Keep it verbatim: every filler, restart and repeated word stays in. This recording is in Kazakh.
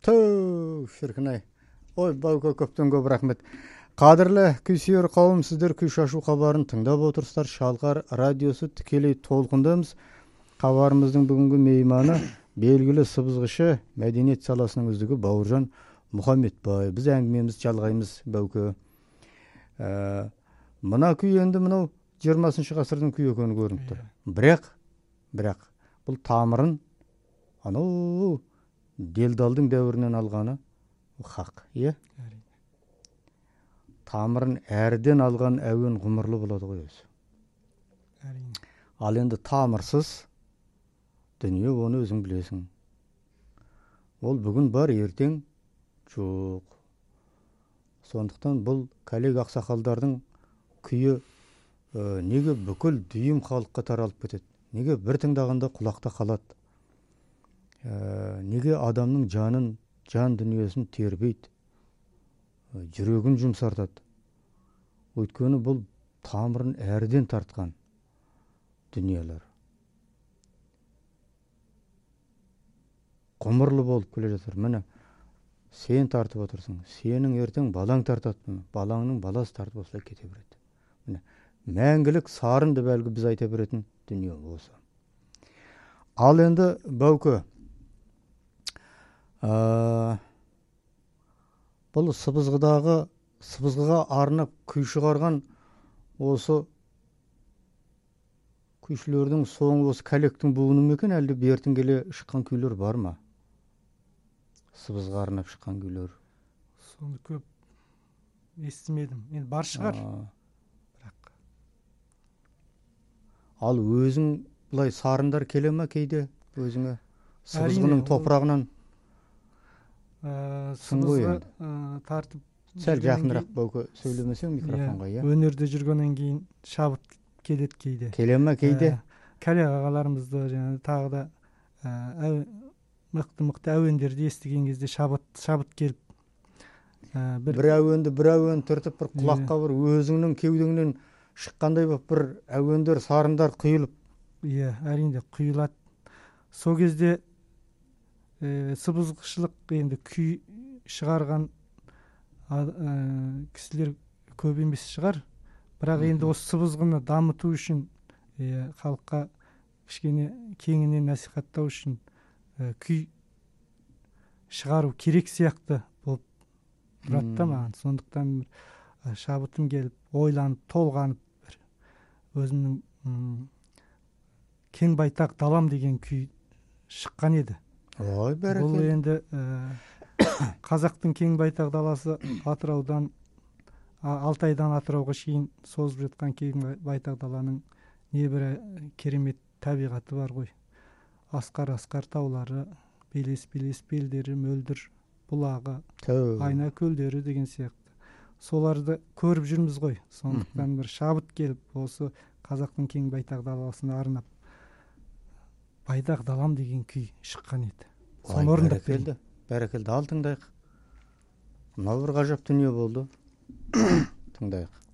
Төө, шіркін-ай. Ой, Баука, көптен көп рахмет. Қадірлі күйсүйер қауым, сіздер күй шашу хабарын тыңдап отырсыздар. Шалқар радиосы тікелей толқындамыз. Хабарымыздың бүгінгі мейманы белгілі сыбызғышы, мәдениет саласының үздігі Бауыржан Мұхамедбай. Біз әңгімеміз жалғаймыз, Баука. Ә, мына күй енді мынау жиырмасыншы ғасырдың күйі екені көрініп тұр. Бірақ, бірақ бұл тамырын анау делдалдың дәуірінен алғаны хақ, е? Тамырын әрден алған әуен ғұмырлы болады ғой өзі. Ал енді тамырсыз дүние, оны өзің білесің. Ол бүгін бар, ертең жоқ. Сондықтан бұл кәлек ақсақалдардың күйі ә, неге бүкіл дүйім халыққа таралып кетеді? Неге бір тыңдағанда құлақта қалады? Ә, неге адамның жанын, жан дүниесін тербейді? Жүрегін жұмсартады. Өйткені бұл тамырын әрден тартқан дүниелер. Ғұмырлы болып келе жатыр. Міне, сен тартып отырсың. Сенің ертең балаң тартады. Балаңның баласы тартып осылай кете береді. Міне, мәңгілік сарын деп әлгі біз айта беретін дүние осы. Ал енді Баука, ә, бұл сыбызғыдағы, сыбызғыға арнап күй шығарған осы күйшілердің соңы осы кәлектің буыны ма екен, әлде бертін келе шыққан күйлер бар ма? Сыбызға арнап шыққан күйлер. Соны көп естімедім. Енді бар шығар. Бірақ. Ал өзің бұлай сарындар келе ма кейде өзіңе? Сыбызғының топырағынан? Сыбызғы тартып сәл жақынырақ Баука сөйлемесең микрофонға, иә? Өнерде жүргеннен кейін шабыт келеді кейде. Келе ма кейде? Кәлек ағаларымызды жаңағы тағы да мықты-мықты әуендерді естіген кезде шабыт шабыт келіп бір әуенді бір әуен түртіп бір құлаққа бір өзіңнің кеудеңнен шыққандай болып бір әуендер, сарындар құйылып. Иә, әрине құйылады. Сол кезде сыбызғышылық енді күй шығарған кісілер көп емес шығар. Бірақ енді осы сыбызғыны дамыту үшін, халыққа кішкене кеңінен насихаттау үшін күй шығару керек сияқты болып тұрады да маған. Сондықтан шабытым келіп, ойланып, толғанып, өзімнің кең байтақ далам деген күй шыққан еді. Ой, бәрекелді. Бұл енді қазақтың кең байтақ даласы Атыраудан, Алтайдан Атырауға шейін созып жатқан кең байтақ даланың небір керемет табиғаты бар ғой. Асқар-асқар таулары, белес-белес белдері, мөлдір бұлағы, айна көлдері деген сияқты. Соларды көріп жүрміз ғой. Сондықтан бір шабыт келіп, осы қазақтың кең байтақ даласына арнап, байтақ далам деген күй шыққан еді. Соны орындап берді. Бәрекелді, ал тыңдайық. Мынау бір ғажап дүние болды. Тыңдайық.